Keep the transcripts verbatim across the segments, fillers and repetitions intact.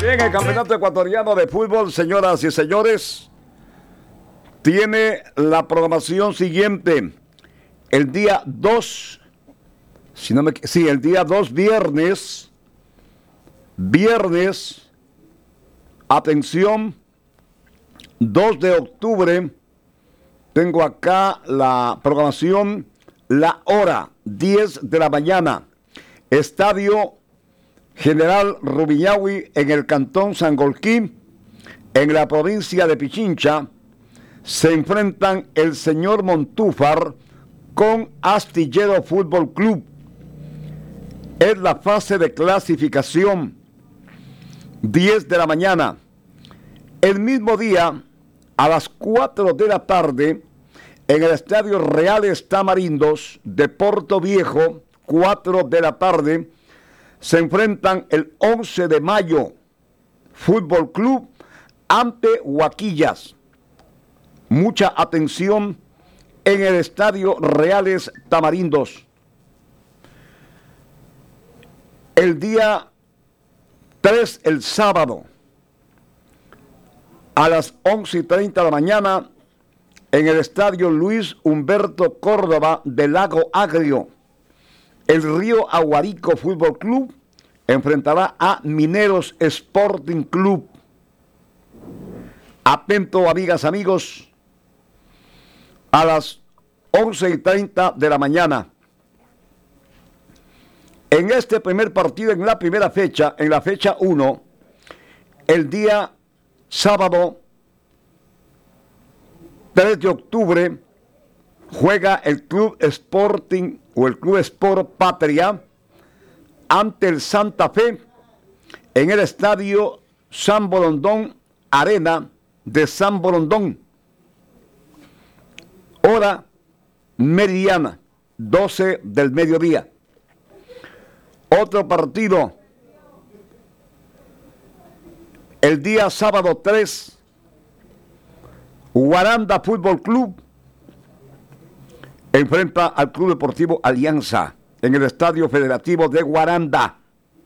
Bien, el Campeonato Ecuatoriano de Fútbol, señoras y señores, tiene la programación siguiente. El día dos, si no me, sí, el día dos, viernes, viernes, atención, dos de octubre, tengo acá la programación, la hora, diez de la mañana, Estadio General Rubiñahui en el Cantón Sangolquí, en la provincia de Pichincha, se enfrentan el señor Montúfar con Astillero Fútbol Club. Es la fase de clasificación, diez de la mañana. El mismo día, a las cuatro de la tarde, en el Estadio Reales Tamarindos de Puerto Viejo, cuatro de la tarde, se enfrentan el once de mayo Fútbol Club ante Huaquillas. Mucha atención en el Estadio Reales Tamarindos. El día tres, el sábado, a las once y treinta de la mañana, en el Estadio Luis Humberto Córdoba de Lago Agrio, el Río Aguarico Fútbol Club enfrentará a Mineros Sporting Club. Atento, amigas, amigos, a las once y treinta de la mañana. En este primer partido, en la primera fecha, en la fecha uno, el día sábado tres de octubre, juega el Club Sporting o el Club Sport Patria ante el Santa Fe en el Estadio San Borondón Arena de San Borondón. Hora meridiana, doce del mediodía. Otro partido, el día sábado tres, Guaranda Fútbol Club enfrenta al Club Deportivo Alianza en el Estadio Federativo de Guaranda.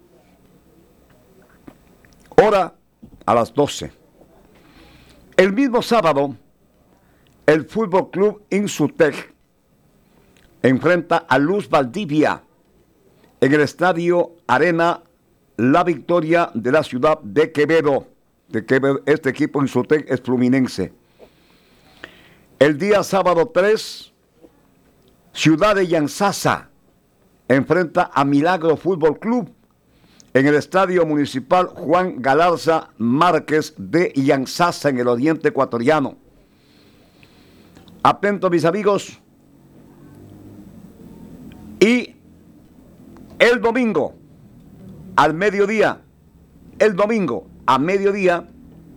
Hora a las doce. El mismo sábado, el Fútbol Club Insutec enfrenta a Luz Valdivia en el Estadio Arena La Victoria de la ciudad de Quevedo. De Quevedo, este equipo Insutec es fluminense. El día sábado tres, Ciudad de Yanzasa enfrenta a Milagro Fútbol Club en el Estadio Municipal Juan Galarza Márquez de Yanzasa en el oriente ecuatoriano. Atentos, mis amigos. Y el domingo, al mediodía, el domingo a mediodía,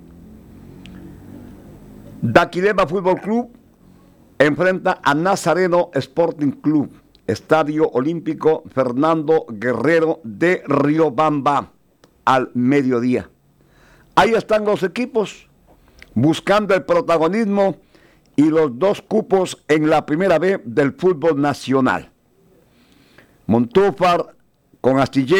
Daquilema Fútbol Club enfrenta a Nazareno Sporting Club, Estadio Olímpico Fernando Guerrero de Riobamba, al mediodía. Ahí están los equipos buscando el protagonismo y los dos cupos en la primera B del fútbol nacional. Montúfar con Astillero